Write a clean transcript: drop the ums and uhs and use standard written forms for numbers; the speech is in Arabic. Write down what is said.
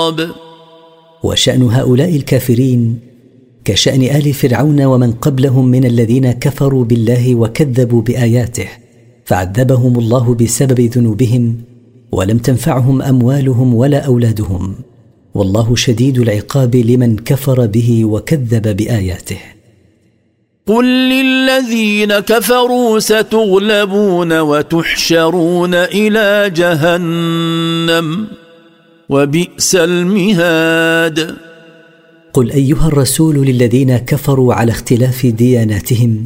وشأن هؤلاء الكافرين كشأن آل فرعون ومن قبلهم من الذين كفروا بالله وكذبوا بآياته، فعذبهم الله بسبب ذنوبهم، ولم تنفعهم أموالهم ولا أولادهم، والله شديد العقاب لمن كفر به وكذب بآياته. قل للذين كفروا ستغلبون وتحشرون إلى جهنم وبئس المهاد. قل أيها الرسول للذين كفروا على اختلاف دياناتهم: